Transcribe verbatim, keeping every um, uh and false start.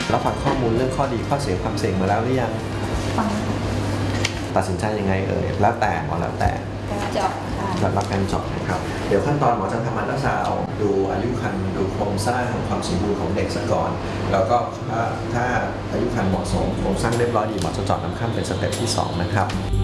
แล้วฟังข้อมูลเรื่องข้อดีข้อเสียความเสี่ยงมาแล้วหรือยังฟังตัดสินใจยังไงเอ่ยแล้วแต่หมอแล้วแต่เจาะค่ะรับการเจาะนะครับเดี๋ยวขั้นตอนหมอจะทำอัลตราซาวด์ดูอายุครรภ์ดูโครงสร้างของความสมบูรณ์ของเด็กซะก่อนแล้วก็ถ้าถ้าอายุครรภ์เหมาะสมโครงสร้างเรียบร้อยดีหมอจะเจาะน้ำข้ามเป็นสเต็ปที่สองนะครับ